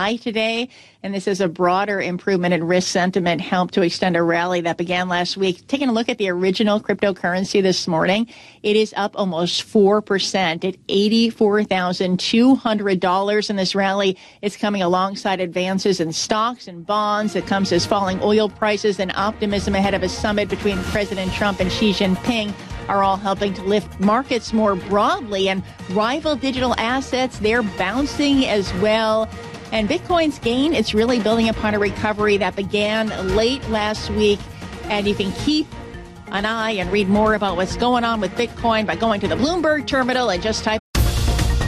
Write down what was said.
high today. And this is a broader improvement in risk sentiment helped to extend a rally that began last week. Taking a look at the original cryptocurrency this morning, it is up almost 4% at $84,200 in this rally. It's coming alongside advances in stocks and bonds. It comes as falling oil prices and optimism ahead of a summit between President Trump and Xi Jinping are all helping to lift markets more broadly. And rival digital assets, they're bouncing as well. And Bitcoin's gain, it's really building upon a recovery that began late last week. And you can keep an eye and read more about what's going on with Bitcoin by going to the Bloomberg terminal and just type